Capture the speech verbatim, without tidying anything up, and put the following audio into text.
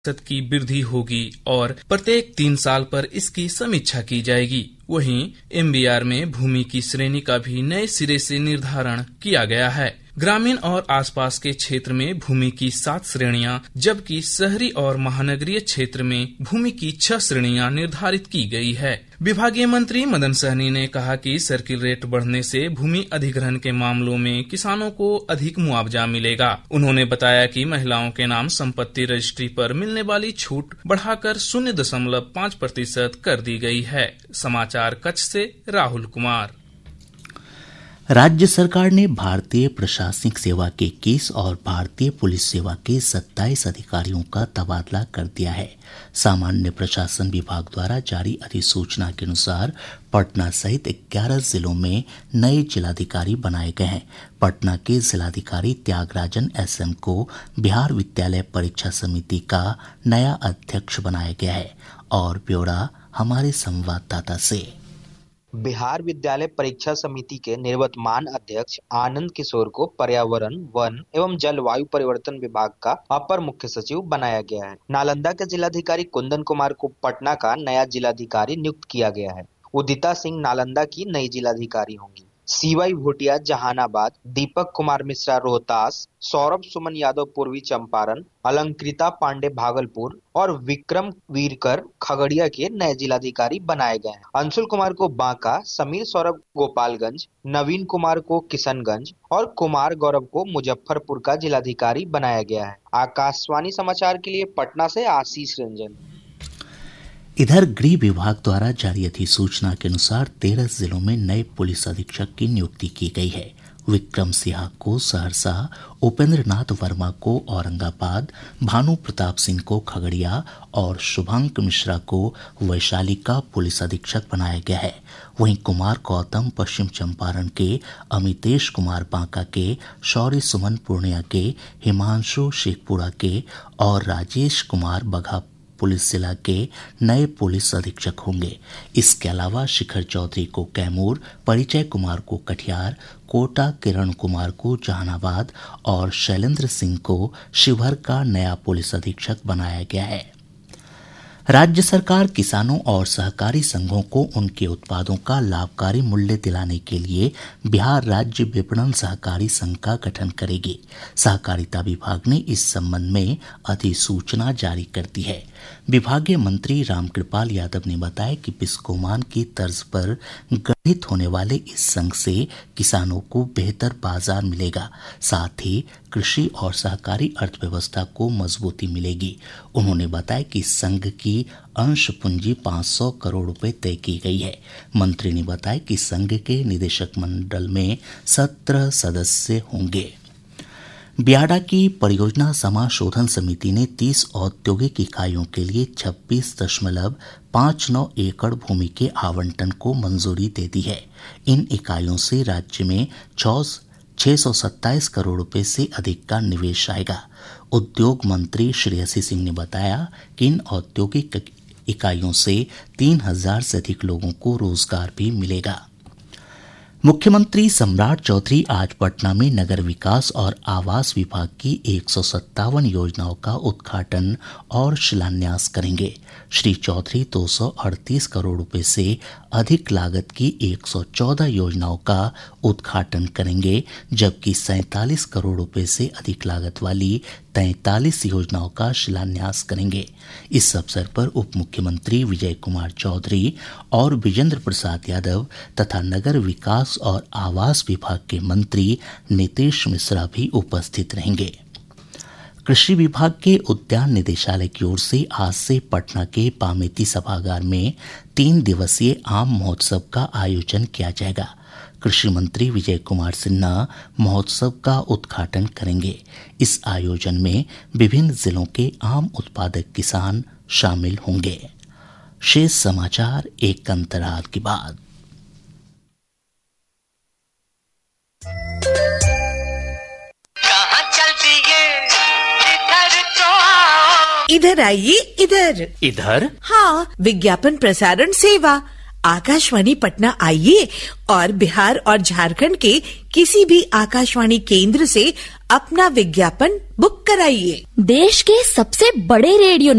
की वृद्धि होगी और प्रत्येक तीन साल पर इसकी समीक्षा की जाएगी। वहीं एम बी आर में भूमि की श्रेणी का भी नए सिरे से निर्धारण किया गया है। ग्रामीण और आसपास के क्षेत्र में भूमि की सात श्रेणियां, जबकि शहरी और महानगरीय क्षेत्र में भूमि की छह श्रेणियां निर्धारित की गई है। विभागीय मंत्री मदन सहनी ने कहा कि सर्किल रेट बढ़ने से भूमि अधिग्रहण के मामलों में किसानों को अधिक मुआवजा मिलेगा। उन्होंने बताया कि महिलाओं के नाम संपत्ति रजिस्ट्री पर मिलने वाली छूट बढ़ाकर शून्य दशमलव पाँच प्रतिशत कर दी गई है। समाचार कच्छ से राहुल कुमार। राज्य सरकार ने भारतीय प्रशासनिक सेवा के इक्कीस और भारतीय पुलिस सेवा के सत्ताईस अधिकारियों का तबादला कर दिया है। सामान्य प्रशासन विभाग द्वारा जारी अधिसूचना के अनुसार पटना सहित ग्यारह जिलों में नए जिलाधिकारी बनाए गए हैं। पटना के जिलाधिकारी त्यागराजन एस एम को बिहार विद्यालय परीक्षा समिति का नया अध्यक्ष बनाया गया है। और ब्यौरा हमारे संवाददाता से। बिहार विद्यालय परीक्षा समिति के निवर्तमान अध्यक्ष आनंद किशोर को पर्यावरण, वन एवं जलवायु परिवर्तन विभाग का अपर मुख्य सचिव बनाया गया है। नालंदा के जिलाधिकारी कुंदन कुमार को पटना का नया जिलाधिकारी नियुक्त किया गया है। उदिता सिंह नालंदा की नई जिलाधिकारी होंगी। सीवाई भूटिया जहानाबाद, दीपक कुमार मिश्रा रोहतास, सौरभ सुमन यादव पूर्वी चंपारण, अलंकृता पांडे भागलपुर और विक्रम वीरकर खगड़िया के नए जिलाधिकारी बनाए गए हैं। अंशुल कुमार को बांका, समीर सौरभ गोपालगंज, नवीन कुमार को किशनगंज और कुमार गौरव को मुजफ्फरपुर का जिलाधिकारी बनाया गया है। आकाशवाणी समाचार के लिए पटना से आशीष रंजन। इधर गृह विभाग द्वारा जारी अधिसूचना के अनुसार तेरह जिलों में नए पुलिस अधीक्षक की नियुक्ति की गई है। विक्रम सिन्हा को सहरसा, उपेंद्र नाथ वर्मा को औरंगाबाद, भानु प्रताप सिंह को खगड़िया और शुभांक मिश्रा को वैशाली का पुलिस अधीक्षक बनाया गया है। वहीं कुमार गौतम पश्चिम चंपारण के, अमितेश कुमार बांका के, शौर्य सुमन पूर्णिया के, हिमांशु शेखपुरा के और राजेश कुमार बघा पुलिस जिला के नए पुलिस अधीक्षक होंगे। इसके अलावा शिखर चौधरी को कैमूर, परिचय कुमार को कटिहार, कोटा किरण कुमार को जहानाबाद और शैलेंद्र सिंह को शिवहर का नया पुलिस अधीक्षक बनाया गया है। राज्य सरकार किसानों और सहकारी संघों को उनके उत्पादों का लाभकारी मूल्य दिलाने के लिए बिहार राज्य विपणन सहकारी संघ का गठन करेगी। सहकारिता विभाग ने इस संबंध में अधिसूचना जारी कर दी है। विभागीय मंत्री रामकृपाल यादव ने बताया कि बिस्कोमान की तर्ज पर गठित होने वाले इस संघ से किसानों को बेहतर बाजार मिलेगा, साथ ही कृषि और सहकारी अर्थव्यवस्था को मजबूती मिलेगी। उन्होंने बताया कि संघ की अंश पूंजी पाँच सौ करोड़ रुपए तय की गई है। मंत्री ने बताया कि संघ के निदेशक मंडल में सत्रह सदस्य होंगे। बियाडा की परियोजना समाशोधन समिति ने तीस औद्योगिक इकाइयों के लिए छब्बीस दशमलव पाँच नौ एकड़ भूमि के आवंटन को मंजूरी दे दी है। इन इकाइयों से राज्य में छह सौ सत्ताईस करोड़ रुपए से अधिक का निवेश आएगा। उद्योग मंत्री श्रेयसी सिंह ने बताया कि इन औद्योगिक इकाइयों से तीन हजार से अधिक लोगों को रोजगार भी मिलेगा। मुख्यमंत्री सम्राट चौधरी आज पटना में नगर विकास और आवास विभाग की एक सौ सत्तावन योजनाओं का उद्घाटन और शिलान्यास करेंगे। श्री चौधरी दो सौ अड़तीस करोड़ रुपए से अधिक लागत की एक सौ चौदह योजनाओं का उद्घाटन करेंगे, जबकि सैंतालीस करोड़ रुपए से अधिक लागत वाली तैंतालीस योजनाओं का शिलान्यास करेंगे। इस अवसर पर उप मुख्यमंत्री विजय कुमार चौधरी और विजेंद्र प्रसाद यादव तथा नगर विकास और आवास विभाग के मंत्री नीतीश मिश्रा भी उपस्थित रहेंगे। कृषि विभाग के उद्यान निदेशालय की ओर से आज से पटना के पामेती सभागार में तीन दिवसीय आम महोत्सव का आयोजन किया जाएगा। कृषि मंत्री विजय कुमार सिन्हा महोत्सव का उद्घाटन करेंगे। इस आयोजन में विभिन्न जिलों के आम उत्पादक किसान शामिल होंगे। शेष समाचार एक अंतराल के बाद। इधर आइए, इधर इधर हाँ, विज्ञापन प्रसारण सेवा आकाशवाणी पटना आइए और बिहार और झारखंड के किसी भी आकाशवाणी केंद्र से अपना विज्ञापन बुक कराइए। देश के सबसे बड़े रेडियो